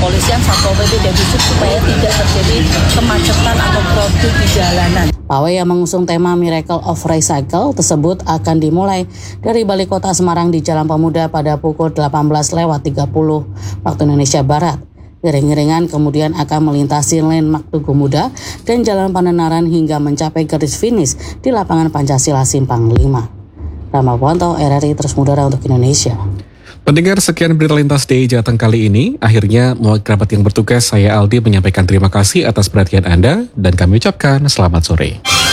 kepolisian Satpol PP dan Disub supaya tidak terjadi kemacetan atau produk di jalanan. Pawai yang mengusung tema Miracle of Recycle tersebut akan dimulai dari Balai Kota Semarang di Jalan Pemuda pada pukul 18.30 waktu Indonesia Barat. Iring-iringan kemudian akan melintasi landmark Tugu Muda dan Jalan Pandenaran hingga mencapai garis finish di lapangan Pancasila Simpang 5. Rama Pwanto, RRI Terus Mudara untuk Indonesia. Pendengar, sekian berita lintas DI Jateng kali ini. Akhirnya, mewakili kerabat yang bertugas, saya Aldi menyampaikan terima kasih atas perhatian Anda dan kami ucapkan selamat sore.